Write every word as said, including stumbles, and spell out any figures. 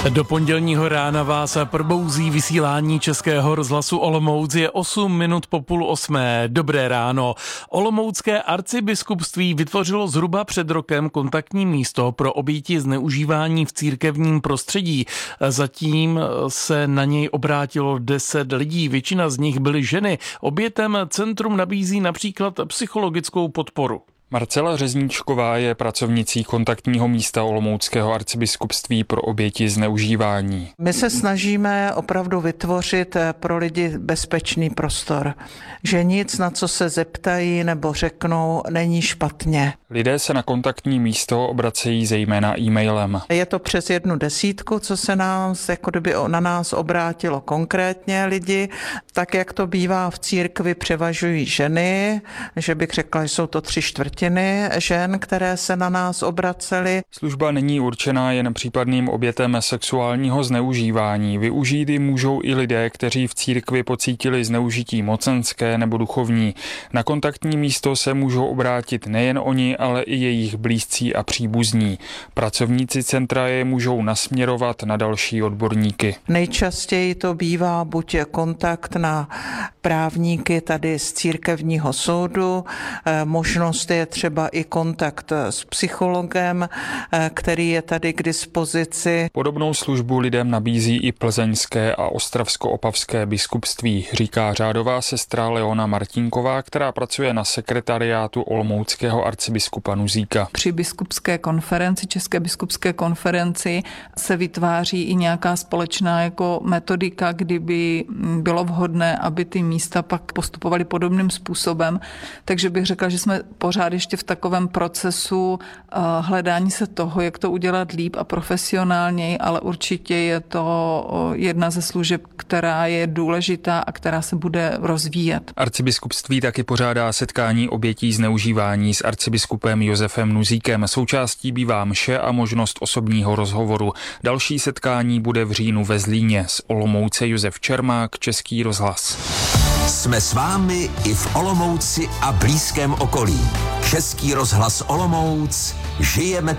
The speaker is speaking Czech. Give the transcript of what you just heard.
Do pondělního rána vás probouzí vysílání Českého rozhlasu Olomouc. Je osm minut po půl osmé. Dobré ráno. Olomoucké arcibiskupství vytvořilo zhruba před rokem kontaktní místo pro oběti zneužívání v církevním prostředí. Zatím se na něj obrátilo deset lidí. Většina z nich byly ženy. Obětem centrum nabízí například psychologickou podporu. Marcela Řezníčková je pracovnicí kontaktního místa Olomouckého arcibiskupství pro oběti zneužívání. My se snažíme opravdu vytvořit pro lidi bezpečný prostor, že nic, na co se zeptají nebo řeknou, není špatně. Lidé se na kontaktní místo obracejí zejména e-mailem. Je to přes jednu desítku, co se nás, jako kdyby na nás obrátilo konkrétně lidi. Tak, jak to bývá v církvi, převažují ženy, že bych řekla, že jsou to tři čtvrtiny žen, které se na nás obracely. Služba není určená jen případným obětem sexuálního zneužívání. Využít ji můžou i lidé, kteří v církvi pocítili zneužití mocenské nebo duchovní. Na kontaktní místo se můžou obrátit nejen oni, ale i jejich blízcí a příbuzní. Pracovníci centra je můžou nasměrovat na další odborníky. Nejčastěji to bývá buď kontakt na právníky tady z církevního soudu, možnost je třeba i kontakt s psychologem, který je tady k dispozici. Podobnou službu lidem nabízí i plzeňské a ostravsko-opavské biskupství, říká řádová sestra Leona Martinková, která pracuje na sekretariátu olomouckého arcibiskupa Nuzíka. Při biskupské konferenci, České biskupské konferenci, se vytváří i nějaká společná jako metodika, kdyby bylo vhodné, aby ty místa pak postupovaly podobným způsobem. Takže bych řekla, že jsme pořád ještě v takovém procesu hledání se toho, jak to udělat líp a profesionálněji, ale určitě je to jedna ze služeb, která je důležitá a která se bude rozvíjet. Arcibiskupství taky pořádá setkání obětí zneužívání s arcibiskupem Josefem Nuzíkem. Součástí bývá mše a možnost osobního rozhovoru. Další setkání bude v říjnu ve Zlíně. Z Olomouce Josef Čermák, Český rozhlas. Jsme s vámi i v Olomouci a blízkém okolí. Český rozhlas Olomouc, žijeme